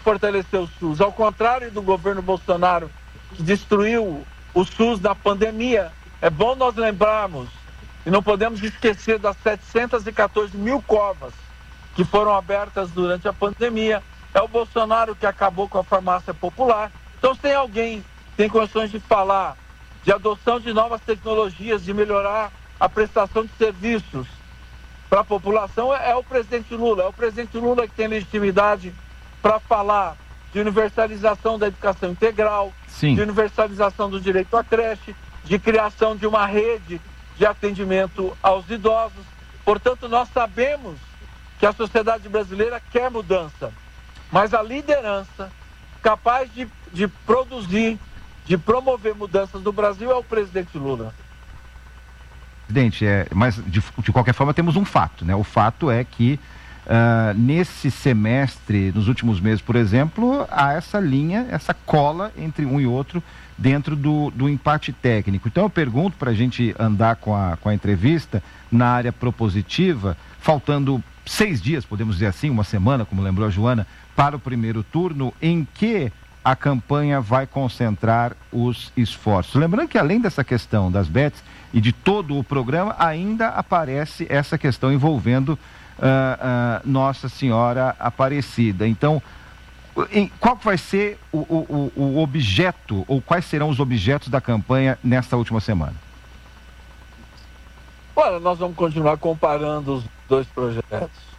fortalecer o SUS. Ao contrário do governo Bolsonaro, que destruiu o SUS na pandemia, é bom nós lembrarmos, e não podemos esquecer das 714 mil covas que foram abertas durante a pandemia. É o Bolsonaro que acabou com a farmácia popular. Então, se tem alguém que tem condições de falar de adoção de novas tecnologias, de melhorar a prestação de serviços para a população, é o presidente Lula. É o presidente Lula que tem legitimidade para falar de universalização da educação integral, Sim. de universalização do direito à creche, de criação de uma rede de atendimento aos idosos. Portanto, nós sabemos que a sociedade brasileira quer mudança, mas a liderança capaz de produzir, de promover mudanças no Brasil é o presidente Lula. Presidente, mas de qualquer forma temos um fato, né? O fato é que nesse semestre, nos últimos meses, por exemplo, há essa linha, essa cola entre um e outro dentro do empate técnico. Então eu pergunto, para a gente andar com a entrevista na área propositiva, faltando 6 dias, podemos dizer assim, uma semana, como lembrou a Joana, para o primeiro turno, em que a campanha vai concentrar os esforços. Lembrando que além dessa questão das bets e de todo o programa, ainda aparece essa questão envolvendo Nossa Senhora Aparecida. Então, qual vai ser o objeto, ou quais serão os objetos da campanha nesta última semana? Olha, nós vamos continuar comparando os dois projetos.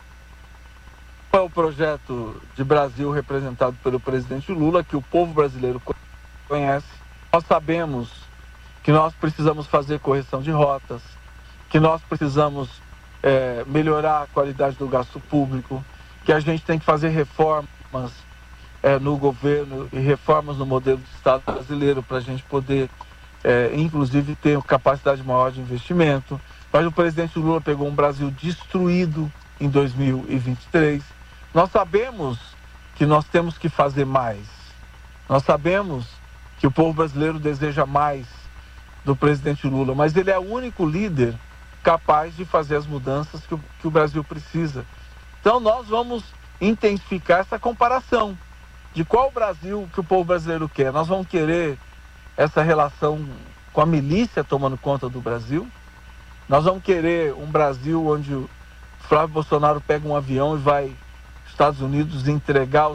É o projeto de Brasil representado pelo presidente Lula, que o povo brasileiro conhece. Nós sabemos que nós precisamos fazer correção de rotas, que nós precisamos melhorar a qualidade do gasto público, que a gente tem que fazer reformas no governo e reformas no modelo de Estado brasileiro para a gente poder, inclusive, ter capacidade maior de investimento. Mas o presidente Lula pegou um Brasil destruído em 2023. Nós sabemos que nós temos que fazer mais. Nós sabemos que o povo brasileiro deseja mais do presidente Lula, mas ele é o único líder capaz de fazer as mudanças que o Brasil precisa. Então nós vamos intensificar essa comparação de qual Brasil que o povo brasileiro quer. Nós vamos querer essa relação com a milícia tomando conta do Brasil. Nós vamos querer um Brasil onde o Flávio Bolsonaro pega um avião e vai aos Estados Unidos entregar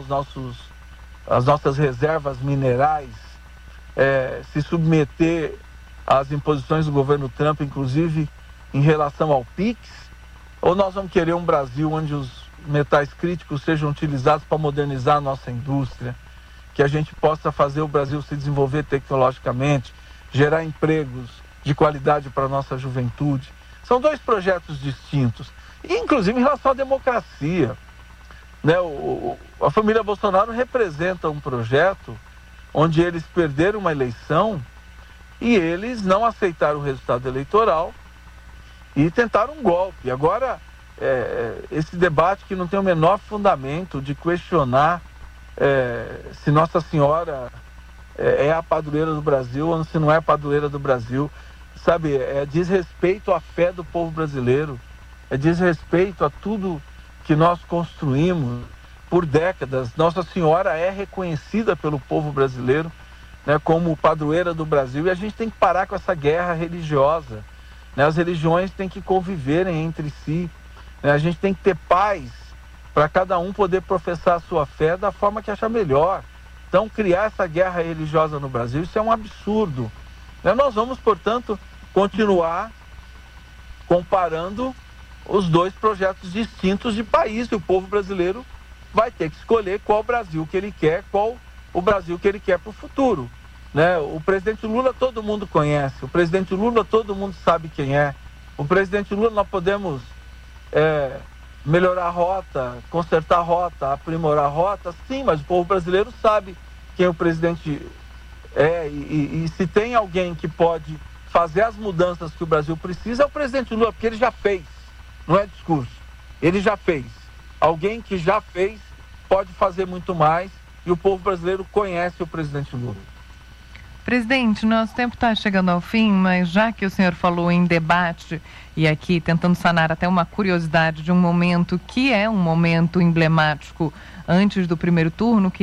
as nossas reservas minerais, se submeter às imposições do governo Trump, inclusive em relação ao PIX? Ou nós vamos querer um Brasil onde os metais críticos sejam utilizados para modernizar a nossa indústria, que a gente possa fazer o Brasil se desenvolver tecnologicamente, gerar empregos de qualidade para a nossa juventude? São dois projetos distintos, e inclusive em relação à democracia, né? A família Bolsonaro representa um projeto onde eles perderam uma eleição e eles não aceitaram o resultado eleitoral e tentaram um golpe. Agora, esse debate que não tem o menor fundamento de questionar se Nossa Senhora é a padroeira do Brasil ou se não é a padroeira do Brasil, sabe, é desrespeito à fé do povo brasileiro, é desrespeito a tudo que nós construímos por décadas. Nossa Senhora é reconhecida pelo povo brasileiro, né, como padroeira do Brasil, e a gente tem que parar com essa guerra religiosa, né? As religiões têm que conviverem entre si, né? A gente tem que ter paz para cada um poder professar a sua fé da forma que achar melhor. Então, criar essa guerra religiosa no Brasil, isso é um absurdo, né? Nós vamos, portanto, continuar comparando os dois projetos distintos de país, e o povo brasileiro vai ter que escolher qual Brasil que ele quer, qual o Brasil que ele quer para o futuro, né? O presidente Lula todo mundo conhece, o presidente Lula todo mundo sabe quem é. O presidente Lula, nós podemos melhorar a rota, consertar a rota, aprimorar a rota, sim, mas o povo brasileiro sabe quem o presidente é, e se tem alguém que pode fazer as mudanças que o Brasil precisa, é o presidente Lula, porque ele já fez, não é discurso, ele já fez. Alguém que já fez pode fazer muito mais, e o povo brasileiro conhece o presidente Lula. Presidente, nosso tempo está chegando ao fim, mas já que o senhor falou em debate, e aqui tentando sanar até uma curiosidade de um momento que é um momento emblemático antes do primeiro turno, que